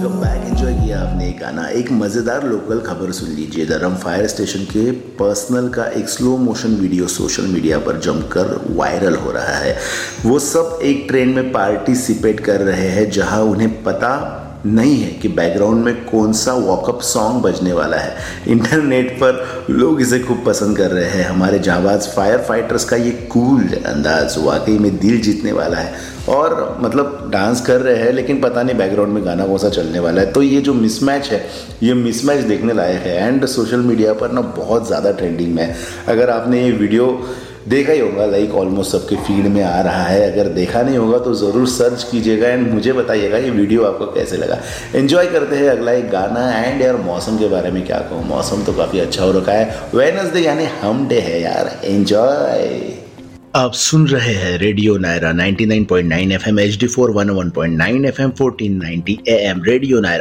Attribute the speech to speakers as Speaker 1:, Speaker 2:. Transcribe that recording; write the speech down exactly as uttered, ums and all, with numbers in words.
Speaker 1: Back enjoy किया आपने एक गाना। एक मज़ेदार लोकल खबर सुन लीजिए। धर्म फायर स्टेशन के पर्सनल का एक slow motion video social media पर जमकर वायरल हो रहा है। वो सब एक ट्रेन में पार्टिसिपेट कर रहे हैं जहां उन्हें पता नहीं है कि बैकग्राउंड में कौन सा वॉकअप सॉन्ग बजने वाला है। इंटरनेट पर लोग इसे खूब पसंद कर रहे हैं। हमारे जाबाज फायर फाइटर्स का ये कूल अंदाज वाकई में दिल जीतने वाला है। और मतलब डांस कर रहे हैं लेकिन पता नहीं बैकग्राउंड में गाना कौन सा चलने वाला है। तो ये जो मिसमैच है, ये मिसमैच देखने लायक है एंड सोशल मीडिया पर ना बहुत ज़्यादा ट्रेंडिंग में है। अगर आपने ये वीडियो देखा ही होगा, लाइक ऑलमोस्ट सबके फीड में आ रहा है। अगर देखा नहीं होगा तो ज़रूर सर्च कीजिएगा एंड मुझे बताइएगा ये वीडियो आपको कैसे लगा। एंजॉय करते हैं अगला एक गाना। एंड यार मौसम के बारे में क्या कहूँ, मौसम तो काफ़ी अच्छा हो रखा है। वेडनेसडे यानी हम डे है यार, एंजॉय। आप सुन रहे हैं radio Naira ninety nine point nine FM, H D four one one point nine FM, fourteen ninety am. Radio Naira